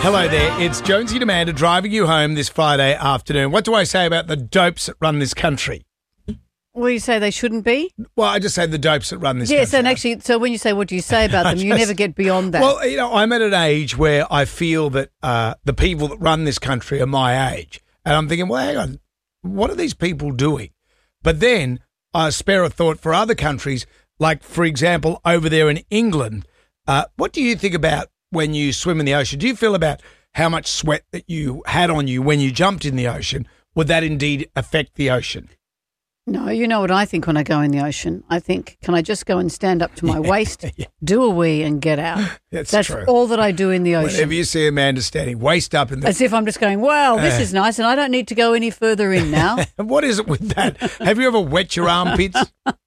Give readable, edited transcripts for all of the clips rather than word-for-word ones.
Hello there, it's Jonesy and Amanda driving you home this Friday afternoon. What do I say about the dopes that run this country? Well, you say they shouldn't be? Well, I just say the dopes that run this country. Yes, and actually, so when you say what do you say about them, you never get beyond that. Well, you know, I'm at an age where I feel that the people that run this country are my age. And I'm thinking, well, hang on, what are these people doing? But then I spare a thought for other countries, like, for example, over there in England. What do you think about when you swim in the ocean? Do you feel about how much sweat that you had on you when you jumped in the ocean? Would that indeed affect the ocean? No, you know what I think when I go in the ocean? I think, can I just go and stand up to my waist, do a wee and get out? That's true. all that I do in the ocean. Whenever you see Amanda standing waist up in the... As if I'm just going, wow, this is nice and I don't need to go any further in now. What is it with that? Have you ever wet your armpits?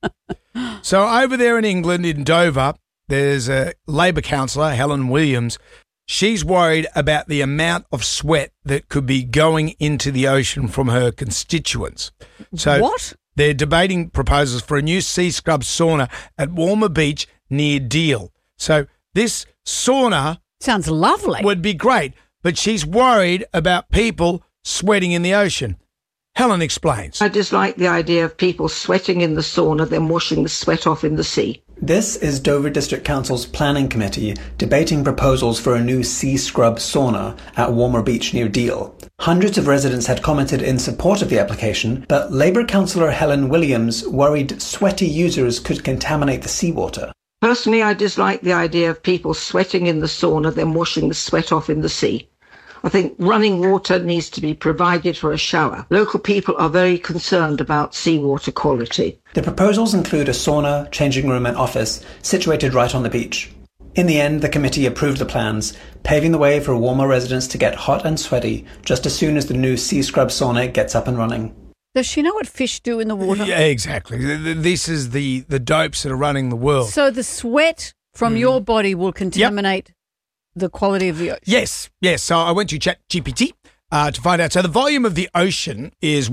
So over there in England, in Dover, there's a Labor councillor, Helen Williams. She's worried about the amount of sweat that could be going into the ocean from her constituents. So what? They're debating proposals for a new sea scrub sauna at Walmer Beach near Deal. So this sauna... Sounds lovely. ...would be great, but she's worried about people sweating in the ocean. Helen explains. I dislike the idea of people sweating in the sauna, then washing the sweat off in the sea. This is Dover District Council's Planning Committee debating proposals for a new sea scrub sauna at Walmer Beach near Deal. Hundreds of residents had commented in support of the application, but Labour councillor Helen Williams worried sweaty users could contaminate the seawater. Personally, I dislike the idea of people sweating in the sauna, then washing the sweat off in the sea. I think running water needs to be provided for a shower. Local people are very concerned about seawater quality. The proposals include a sauna, changing room and office situated right on the beach. In the end, the committee approved the plans, paving the way for Walmer residents to get hot and sweaty just as soon as the new sea scrub sauna gets up and running. Does she know what fish do in the water? Yeah, exactly. This is the dopes that are running the world. So the sweat from your body will contaminate the quality of the ocean? Yes. So I went to ChatGPT to find out. So the volume of the ocean is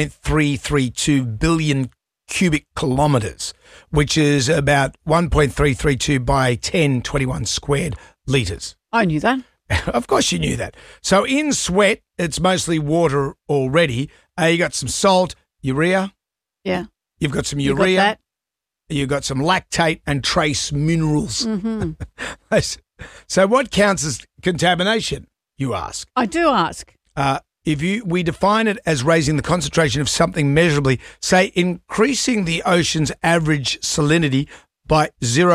1.332 billion cubic kilometres, which is about 1.332 by 1021 squared litres. I knew that. Of course you knew that. So in sweat, it's mostly water already. You got some salt, urea. Yeah. You've got some You urea. got that? You've got some lactate and trace minerals. Mm-hmm. So what counts as contamination, you ask? I do ask. We define it as raising the concentration of something measurably, say increasing the ocean's average salinity by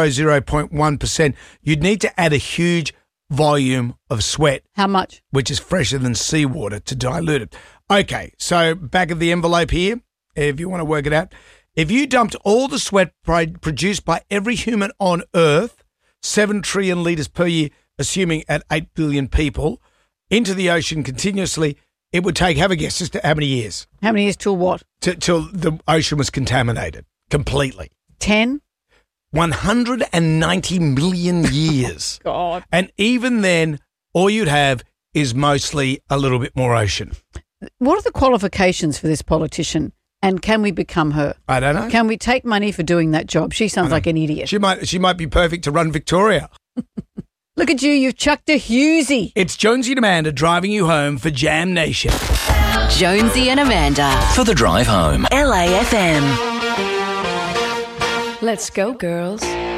0.1%, you'd need to add a huge volume of sweat. How much? Which is fresher than seawater to dilute it. Okay, so back of the envelope here, if you want to work it out. If you dumped all the sweat produced by every human on Earth, 7 trillion litres per year, assuming at 8 billion people, into the ocean continuously, it would take, have a guess, just how many years? How many years till what? Till the ocean was contaminated completely. 10? 190 million years. God. And even then, all you'd have is mostly a little bit more ocean. What are the qualifications for this politician? And can we become her? I don't know. Can we take money for doing that job? She sounds like an idiot. She might be perfect to run Victoria. Look at you, you've chucked a Husey. It's Jonesy and Amanda driving you home for Jam Nation. Jonesy and Amanda. For the drive home. LAFM. Let's go, girls.